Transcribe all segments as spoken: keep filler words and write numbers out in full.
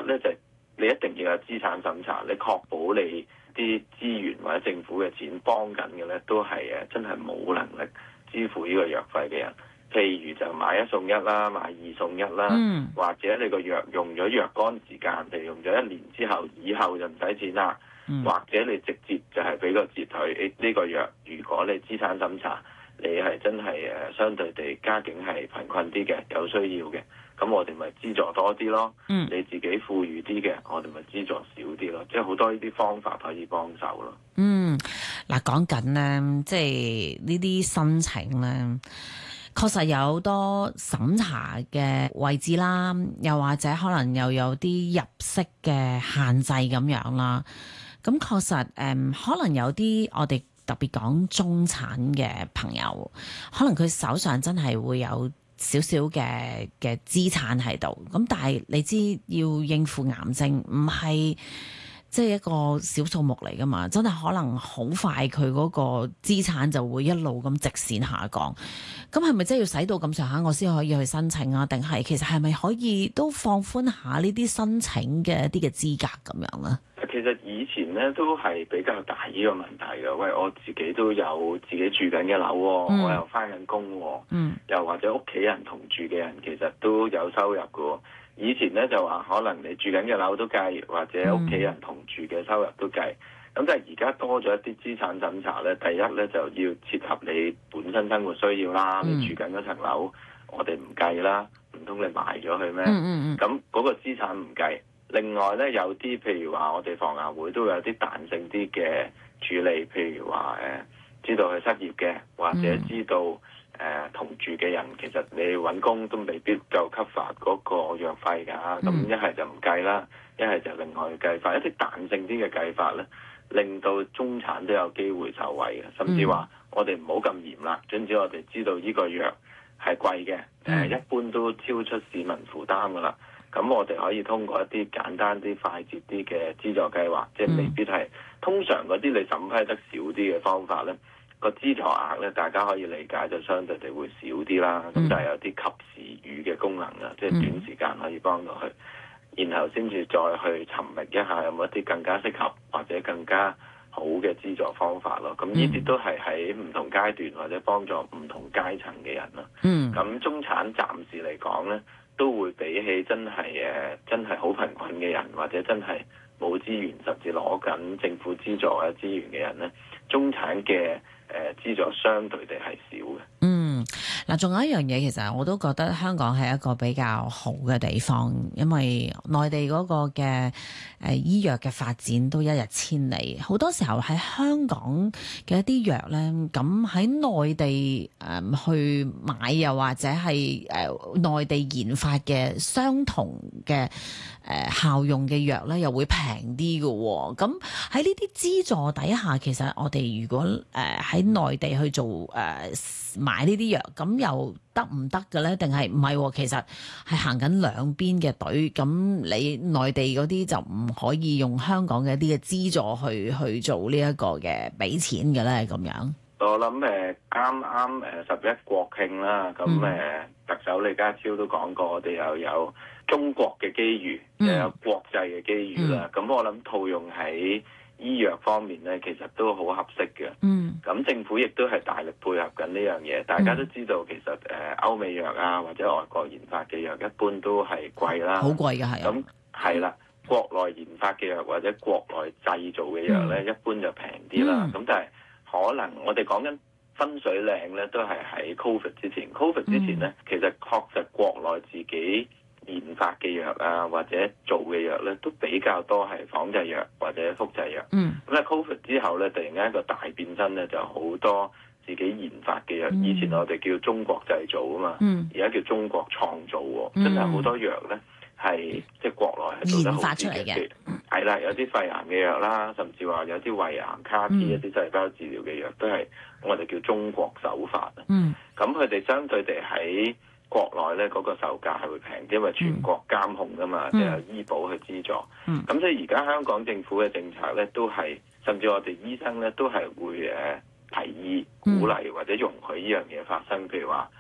咧就你一定要有資產審查，你確保你啲資源或者政府嘅錢幫緊嘅咧，都係誒真係冇能力支付呢個藥費嘅人。譬如就買一送一啦，買二送一啦， 嗯、 或者你個藥用咗若干時間，譬如用咗一年之後，以後就唔使錢啦。 嗯、 或者你直接就係俾個折退，呢、呢個藥如果你資產審查，你係真係誒相對地家境係貧困啲嘅，有需要嘅，咁我哋咪資助多啲咯。 嗯、 你自己富裕啲嘅，我哋咪資助少啲咯。即係好多呢啲方法可以幫手咯。 嗯，嗱講緊咧，即係呢啲申請咧，確實有好多審查嘅位置啦，又或者可能又有啲入息嘅限制咁樣啦。咁確實誒、嗯，可能有啲我哋特別講中產嘅朋友，可能佢手上真係會有少少嘅嘅資產喺度。咁但係你知要應付癌症，唔係即係一個小數目嚟㗎嘛，真係可能好快佢嗰個資產就會一路咁直線下降。咁係咪真係要使到咁上下我先可以去申請啊？定係其實係咪可以都放寬下呢啲申請嘅一啲嘅資格咁樣咧？ 其實以前咧都係比較大呢個問題嘅。喂，我自己都有自己住緊嘅樓，嗯、我又返緊工，嗯、又或者屋企人同住嘅人其實都有收入嘅。以前咧就話可能你住緊嘅樓都計，或者屋企人同住嘅收入都計。咁、嗯、但係而家多咗一啲資產審查咧，第一咧就要切合你本身生活需要啦。嗯、你住緊嗰層樓，我哋唔計啦，唔通你賣咗佢咩？咁嗰、嗯嗯嗯、個資產唔計。另外咧，有啲譬如話，我哋房協會都有啲彈性啲嘅處理，譬如話誒、呃，知道佢失業嘅，或者知道誒、呃、同住嘅人，其實你揾工都未必夠 cover 嗰個藥費㗎，咁一係就唔計啦，一係就另外計法，一啲彈性啲嘅計法咧，令到中產都有機會受惠嘅，甚至話我哋唔好咁嚴啦，總之我哋知道呢個藥係貴嘅，誒、呃、一般都超出市民負擔㗎啦。咁我哋可以通過一啲簡單啲、快捷啲嘅資助計劃，即係未必係、嗯、通常嗰啲你審批得少啲嘅方法咧，個資助額咧大家可以理解就相對地會少啲啦。咁、嗯、但係有啲及時雨嘅功能啊，即係短時間可以幫到佢，嗯、然後先至再去尋覓一下有冇一啲更加適合或者更加好嘅資助方法咯。咁呢啲都係喺唔同階段或者幫助唔同階層嘅人啦。咁、嗯、中產暫時嚟講咧，都會比起真係誒真係好貧困嘅人，或者真係冇資源，甚至攞緊政府資助嘅資源嘅人咧，中產嘅誒、呃、資助相對地係少嘅。嗯， 嗱，仲有一樣嘢，其實我都覺得香港係一個比較好嘅地方，因為內地嗰個嘅誒、呃、醫藥嘅發展都一日千里，好多時候喺香港嘅一啲藥咧，咁喺內地誒、呃、去買，又或者係誒內地研發嘅相同嘅誒、呃、效用嘅藥咧，又會平啲嘅。咁喺呢啲資助底下，其實我哋如果誒喺、呃、內地去做誒、呃、買呢啲藥，咁又得唔得嘅咧？定係唔係？其實係行緊兩邊嘅隊。咁你內地嗰啲就唔可以用香港嘅一啲嘅資助去去做呢一個嘅俾錢嘅咧？咁樣我諗誒啱啱誒十一國慶啦，咁誒、嗯、特首李家超都講過，我哋又有中國嘅機遇，又、嗯、有國際嘅機遇啦。咁、嗯、我諗套用喺醫藥方面咧，其實都好合適嘅。嗯，咁政府亦都係大力配合緊呢樣嘢。大家都知道，其實誒歐美藥啊，或者外國研發嘅藥，一般都係貴啦， 好貴嘅係。 咁係啦，國內研發嘅藥或者國內製造嘅藥咧，嗯、一般就平啲啦。咁、嗯、但係可能我哋講緊分水嶺咧，都係喺 Covid 之前。Covid 之前咧，嗯、其實確實國內自己研發嘅藥啊，或者做嘅藥咧，都比較多係仿製藥或者複製藥。嗯。咁喺 Covid 之後咧，突然間一個大變身咧，就好多自己研發嘅藥。嗯、以前我哋叫中國製造啊嘛。嗯。而家叫中國創造喎，嗯、真係好多藥咧係即係國內係做得好啲嘅。係啦，有啲肺癌嘅藥啦，甚至話有啲胃癌、卡 T 一啲細胞治療嘅藥，都係我哋叫中國手法啊。嗯。咁佢哋相對地喺國內咧嗰個售價係會平啲，因為全國監控噶嘛，即係、嗯、醫保去資助。嗯。咁所以而家香港政府嘅政策咧，都係甚至我哋醫生咧都係會誒提議、鼓勵或者容許呢樣嘢發生。譬如話，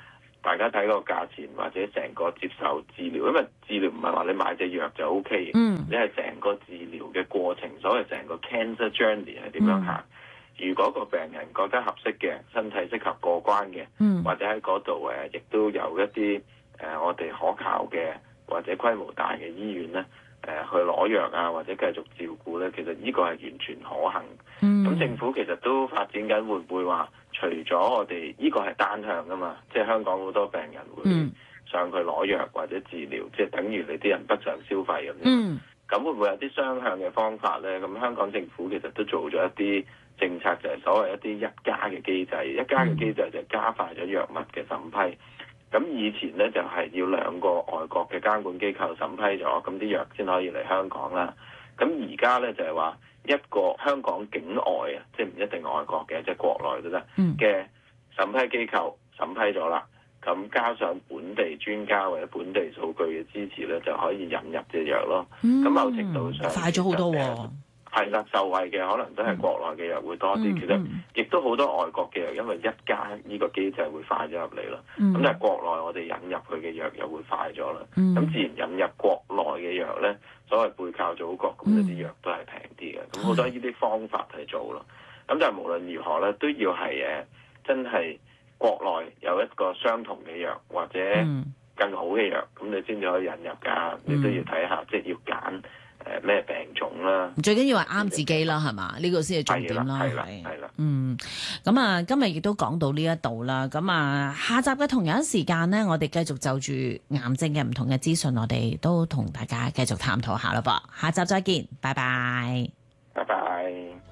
大家睇個價錢或者成個接受治療，因為治療唔係話你買隻藥就 O K 嘅， 嗯、 你係成個治療嘅過程，所謂成個 cancer journey 係點樣行。嗯、如果個病人覺得合適嘅，身體適合過關嘅， 嗯、或或者喺嗰度誒，亦都有一啲誒、呃、我哋可靠嘅或者規模大嘅醫院咧。誒、呃、去攞藥啊，或者繼續照顧咧，其實呢個係完全可行。咁、嗯、政府其實都發展緊，會唔會話除咗我哋呢個係單向噶嘛？即係香港好多病人會上去攞藥或者治療，即係等於你啲人北上消費咁樣。咁、嗯、會唔會有啲雙向嘅方法咧？咁香港政府其實都做咗一啲政策，就係所謂一啲一加嘅機制。一加嘅機制就係加快咗藥物嘅審批。咁以前咧就係、是、要兩個外國嘅監管機構審批咗，咁啲藥先可以嚟香港啦。咁而家咧就係、是、話一個香港境外啊，即係唔一定外國嘅，即係國內都得嘅審批機構審批咗啦。咁加上本地專家或者本地數據嘅支持咧，就可以引入隻藥咯。咁、嗯、某程度上快咗好多喎、哦。 係啦，受惠嘅可能都係國內嘅藥會多啲，嗯、其實亦都好多外國嘅藥，因為一加呢個機制會快咗入嚟咯。咁、嗯、但係國內我哋引入佢嘅藥又會快咗啦。咁、嗯、自然引入國內嘅藥咧，所謂背靠祖國，咁啲藥都係平啲嘅。咁好、嗯、多呢啲方法去做咯。咁但係無論如何咧，都要係誒真係國內有一個相同嘅藥或者更好嘅藥，咁你先至可以引入㗎。你都要睇下，即係要揀。誒咩病種啦？ 最緊要係啱自己啦，係嘛？呢個先係重點啦。 係啦，係啦。 嗯，咁啊，今日亦都講到呢一度啦。咁啊，下集嘅同樣時間呢，我哋繼續就住癌症嘅唔同嘅資訊，我哋都同大家繼續探討下啦噃。下集再見，拜拜。 拜拜。